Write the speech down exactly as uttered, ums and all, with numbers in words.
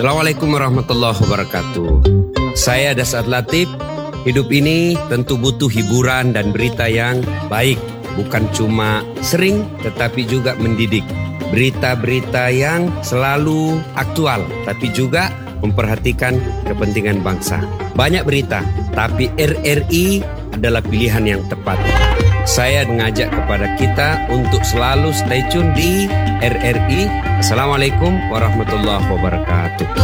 Assalamualaikum warahmatullahi wabarakatuh. Saya Dasar Latif. Hidup ini tentu butuh hiburan dan berita yang baik. Bukan cuma sering tetapi juga mendidik. Berita-berita yang selalu aktual tapi juga memperhatikan kepentingan bangsa. Banyak berita, tapi R R I adalah pilihan yang tepat. Saya mengajak kepada kita untuk selalu stay tune di R R I. Assalamualaikum warahmatullahi wabarakatuh.